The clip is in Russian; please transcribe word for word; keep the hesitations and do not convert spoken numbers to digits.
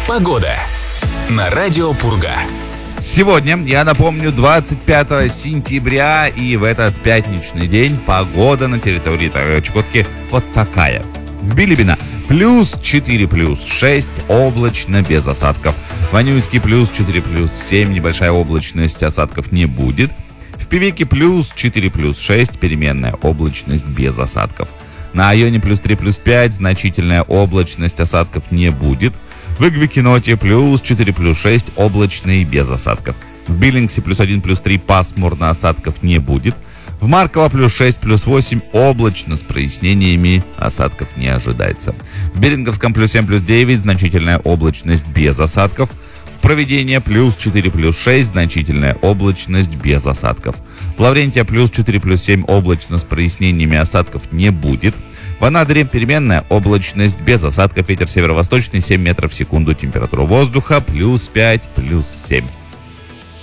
Погода на радио Пурга. Сегодня, я напомню, двадцать пятого сентября, и в этот пятничный день погода на территории Чукотки вот такая. В Билибино плюс четыре, плюс шесть, облачно, без осадков. В Анюйске плюс четыре, плюс семь, небольшая облачность, осадков не будет. В Певеке плюс четыре, плюс шесть, переменная облачность, без осадков. На Айоне плюс три, плюс пять, значительная облачность, осадков не будет. В Игвикиноте плюс четыре, плюс шесть, облачный, без осадков. В Биллингсе плюс один, плюс три, пасмурно, осадков не будет. В Марково плюс шесть, плюс восемь, облачно, с прояснениями, осадков не ожидается. В Беринговском плюс семь, плюс девять, значительная облачность, без осадков. В Провидении плюс четыре, плюс шесть, значительная облачность, без осадков. В Лаврентия плюс четыре, плюс семь, облачно, с прояснениями, осадков не будет. В Анадыре переменная облачность, без осадков, ветер северо-восточный, семь метров в секунду, температура воздуха плюс пять, плюс семь.